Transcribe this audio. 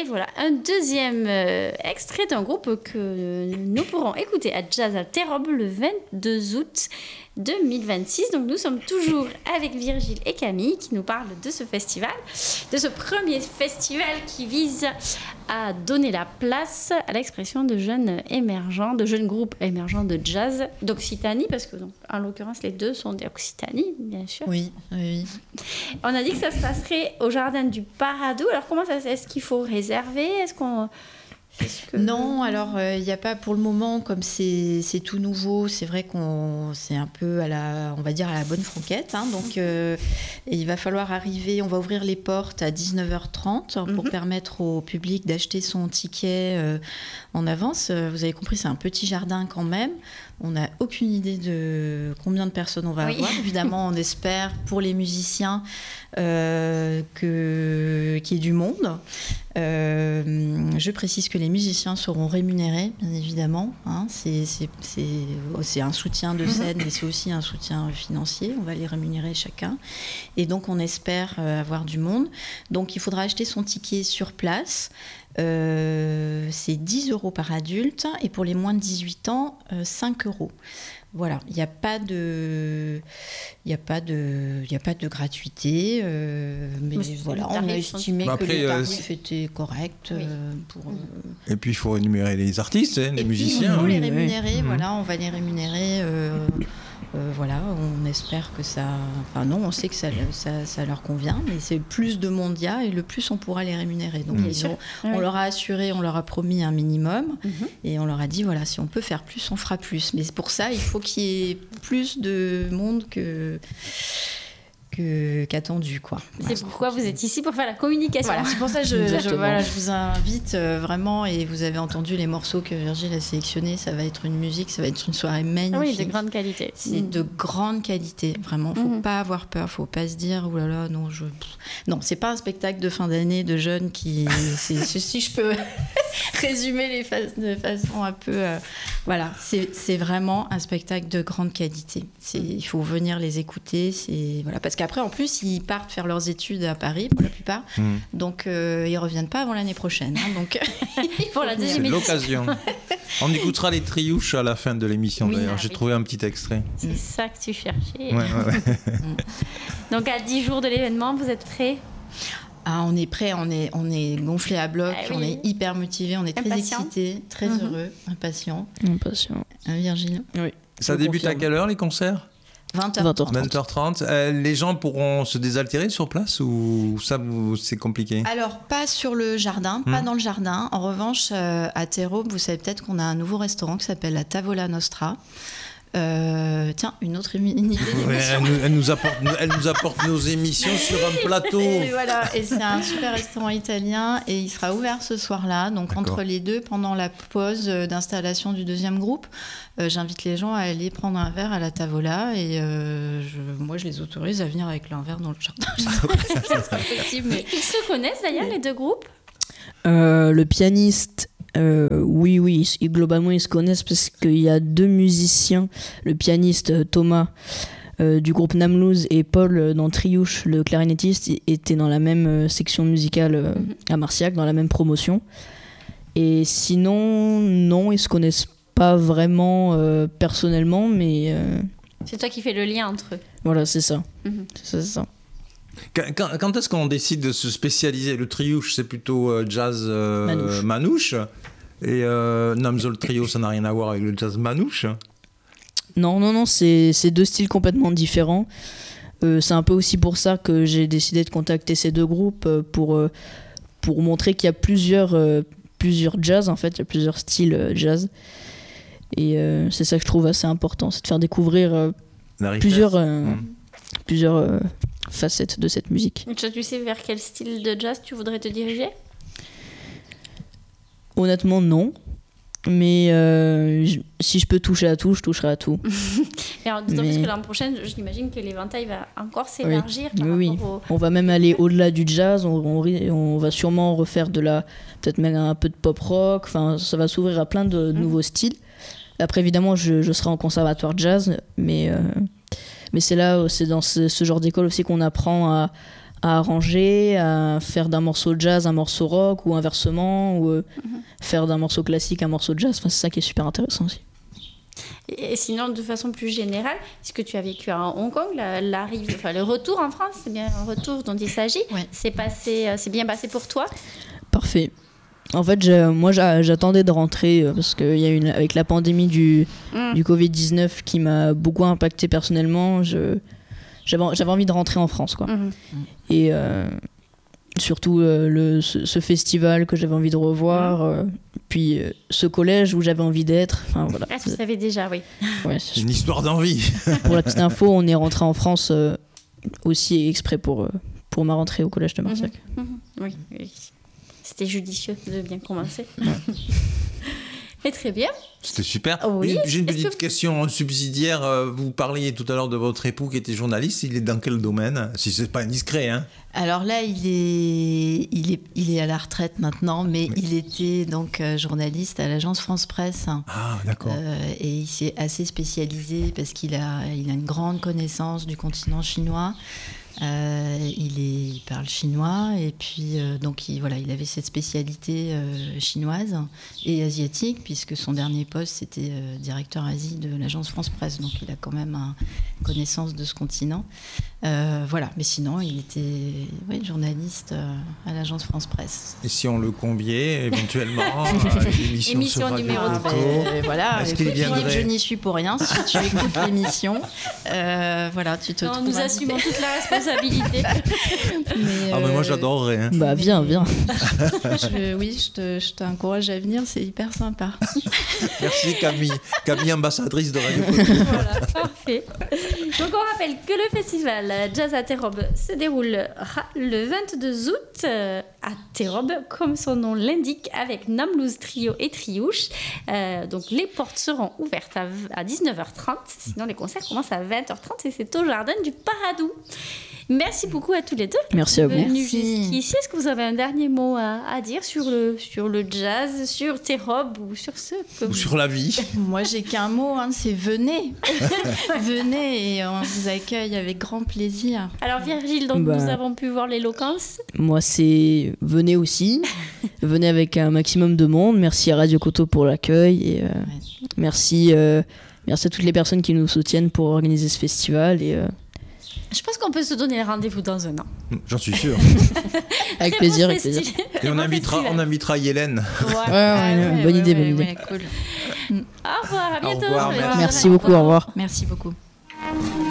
voilà un deuxième extrait d'un groupe que nous pourrons écouter à Jazz à Terrobes le 22 août 2026. Donc nous sommes toujours avec Virgile et Camille qui nous parlent de ce festival, de ce premier festival qui vise à donner la place à l'expression de jeunes émergents, de jeunes groupes émergents de jazz d'Occitanie, parce que donc, en l'occurrence les deux sont d'Occitanie, bien sûr. Oui. On a dit que ça se passerait au jardin du Paradou. Alors comment ça, est-ce qu'il faut réserver? Non, alors il n'y a pas pour le moment, comme c'est tout nouveau, c'est vrai c'est un peu on va dire à la bonne franquette, hein, donc il va falloir arriver, on va ouvrir les portes à 19h30 pour permettre au public d'acheter son ticket en avance. Vous avez compris, c'est un petit jardin quand même. On n'a aucune idée de combien de personnes on va avoir. Évidemment, on espère pour les musiciens qu'il y ait du monde. Je précise que les musiciens seront rémunérés, bien évidemment. Hein. C'est un soutien de scène, mais c'est aussi un soutien financier. On va les rémunérer chacun. Et donc, on espère avoir du monde. Donc, il faudra acheter son ticket sur place. C'est 10 € par adulte et pour les moins de 18 ans, 5 €. Voilà, il n'y a pas de gratuité, mais voilà, on a estimé que le tarif était correct. Et puis il faut rémunérer les artistes, les musiciens. Il faut les rémunérer, voilà, on va les rémunérer. Voilà, on espère que ça... Enfin non, on sait que ça leur convient, mais c'est plus de monde il y a et le plus on pourra les rémunérer. Donc on leur a assuré, on leur a promis un minimum et on leur a dit, voilà, si on peut faire plus, on fera plus. Mais pour ça, il faut qu'il y ait plus de monde qu'attendu, quoi. C'est pourquoi vous êtes ici, pour faire la communication. Voilà, c'est pour ça que je vous invite vraiment, et vous avez entendu les morceaux que Virgile a sélectionnés, ça va être une soirée magnifique. Oui, de grande qualité. C'est de grande qualité, vraiment. Faut pas avoir peur, faut pas se dire, oh là là, non, non, c'est pas un spectacle de fin d'année de jeunes qui... si je peux résumer de façon un peu... voilà, c'est vraiment un spectacle de grande qualité. Il faut venir les écouter, voilà, parce qu'après, en plus, ils partent faire leurs études à Paris, pour la plupart. Donc, ils reviennent pas avant l'année prochaine. Hein, donc, pour la deuxième édition. C'est l'occasion. On écoutera les Triouches à la fin de l'émission, d'ailleurs. J'ai trouvé un petit extrait. C'est ça que tu cherchais. Ouais. Donc, à 10 jours de l'événement, vous êtes prêts? On est prêts, on est gonflé à bloc, on est hyper motivés, on est très excités, très heureux, impatients. Virgile? Oui. Ça débute à quelle heure, les concerts? 20h30. Les gens pourront se désaltérer sur place ou ça, c'est compliqué? Alors, pas sur le jardin, pas dans le jardin. En revanche, à Terrobes, vous savez peut-être qu'on a un nouveau restaurant qui s'appelle la Tavola Nostra. Tiens, une autre idée d'émission. Elle nous apporte nos émissions sur un plateau. Et c'est un super restaurant italien et il sera ouvert ce soir-là. Donc entre les deux, pendant la pause d'installation du deuxième groupe, j'invite les gens à aller prendre un verre à la Tavola et moi je les autorise à venir avec leur verre dans le jardin. C'est pas possible, mais... Ils se connaissent d'ailleurs, les deux groupes? Le pianiste... oui, globalement ils se connaissent parce qu'il y a deux musiciens, le pianiste Thomas du groupe Namlouz et Paul dans Triouche, le clarinettiste, étaient dans la même section musicale à Marciac, dans la même promotion. Et sinon, non, ils se connaissent pas vraiment personnellement, mais... C'est toi qui fais le lien entre eux. Voilà, c'est ça. C'est ça. Quand est-ce qu'on décide de se spécialiser? Le Triouche, c'est plutôt jazz manouche. Et Namzol Trio, ça n'a rien à voir avec le jazz manouche. Non, c'est deux styles complètement différents. C'est un peu aussi pour ça que j'ai décidé de contacter ces deux groupes pour montrer qu'il y a plusieurs jazz, en fait, il y a plusieurs styles jazz. Et c'est ça que je trouve assez important, c'est de faire découvrir plusieurs facettes de cette musique. Tu sais vers quel style de jazz tu voudrais te diriger? Honnêtement, non. Mais si je peux toucher à tout, je toucherai à tout. Et alors, d'autant plus que l'an prochain, j'imagine que l'éventail va encore s'élargir. On va même aller au-delà du jazz. On va sûrement refaire peut-être même un peu de pop rock. Enfin, ça va s'ouvrir à plein de nouveaux styles. Après, évidemment, je serai en conservatoire jazz, mais c'est dans ce genre d'école aussi qu'on apprend à arranger, à faire d'un morceau de jazz un morceau rock ou inversement, ou faire d'un morceau classique un morceau de jazz. Enfin, c'est ça qui est super intéressant aussi. Et sinon, de façon plus générale, est-ce que tu as vécu à Hong Kong, le retour en France, c'est bien un retour dont il s'agit. Ouais. C'est bien passé pour toi? Parfait. En fait, moi, j'attendais de rentrer parce qu'il y a avec la pandémie du Covid-19 qui m'a beaucoup impacté personnellement. J'avais envie de rentrer en France, quoi. Et surtout ce festival que j'avais envie de revoir, puis ce collège où j'avais envie d'être. Enfin, voilà. Ah, tu savais déjà, oui. Ouais, C'est une histoire d'envie. pour la petite info, on est rentré en France aussi exprès pour ma rentrée au collège de Marseille. Oui. C'était judicieux de bien commencer. Mais très bien. C'était super. Oh oui. J'ai une petite question subsidiaire. Vous parliez tout à l'heure de votre époux qui était journaliste. Il est dans quel domaine? Si c'est pas indiscret, hein. Alors là, il est à la retraite maintenant, mais il était donc journaliste à l'agence France Presse. Ah, d'accord. Et il s'est assez spécialisé parce qu'il a une grande connaissance du continent chinois. Il parle chinois et puis donc il avait cette spécialité chinoise et asiatique puisque son dernier poste c'était directeur Asie de l'agence France Presse, donc il a quand même une connaissance de ce continent. Mais sinon il était journaliste à l'agence France Presse. Et si on le conviait éventuellement à une émission numéro 3. Voilà, est-ce qu'il viendrait? Philippe, je n'y suis pour rien. Si tu écoutes l'émission, tu te trouves nous assumons toute la responsabilité. Mais moi j'adorerais. Hein. Bah viens. Je t'encourage à venir, c'est hyper sympa. Merci Camille, ambassadrice de Radio Côte. Voilà, parfait. Donc on rappelle que le festival Jazz à Terrobe se déroulera le 22 août à Terrobe, comme son nom l'indique, avec Namlouz Trio et Triouche. Donc les portes seront ouvertes à 19h30, sinon les concerts commencent à 20h30 et c'est au jardin du Paradou. Merci beaucoup à tous les deux. Merci à vous. Venus jusqu'ici. Est-ce que vous avez un dernier mot à dire sur le jazz, sur Terrobe ou sur ou sur la vie? Moi, j'ai qu'un mot, c'est venez. Venez et on vous accueille avec grand plaisir. Alors Virgile, donc nous avons pu voir l'éloquence. Moi, c'est venez aussi. Venez avec un maximum de monde. Merci à Radio Coteau pour l'accueil et merci à toutes les personnes qui nous soutiennent pour organiser ce festival et je pense qu'on peut se donner rendez-vous dans un an. J'en suis sûr. Avec plaisir. Et on invitera Hélène. Bonne idée. Cool. Au revoir, à bientôt. Au revoir, merci beaucoup, au revoir. Merci beaucoup.